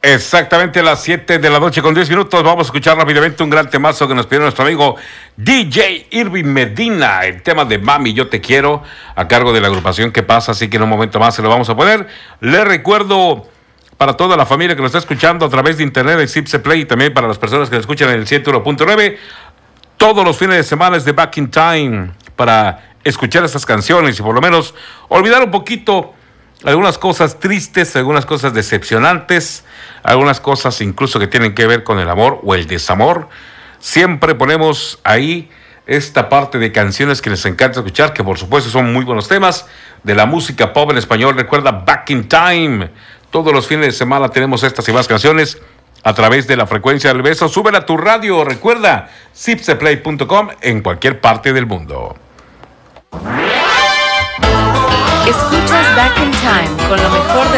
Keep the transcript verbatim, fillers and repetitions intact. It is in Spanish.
Exactamente a las siete de la noche con diez minutos. Vamos a escuchar rápidamente un gran temazo que nos pidió nuestro amigo D J Irving Medina. El tema de Mami, yo te quiero, a cargo de la agrupación Que Pasa. Así que en un momento más se lo vamos a poner. Le recuerdo para toda la familia que lo está escuchando a través de internet de Zipse Play y también para las personas que lo escuchan en el ciento uno punto nueve. Todos los fines de semana es de Back in Time para escuchar estas canciones y por lo menos olvidar un poquito algunas cosas tristes, algunas cosas decepcionantes, algunas cosas incluso que tienen que ver con el amor o el desamor. Siempre ponemos ahí esta parte de canciones que les encanta escuchar, que por supuesto son muy buenos temas de la música pop en español. Recuerda Back in Time. Todos los fines de semana tenemos estas y más canciones a través de la frecuencia del beso. Súbela a tu radio. Recuerda zipse play punto com en cualquier parte del mundo. Escuchas Back in Time con lo mejor de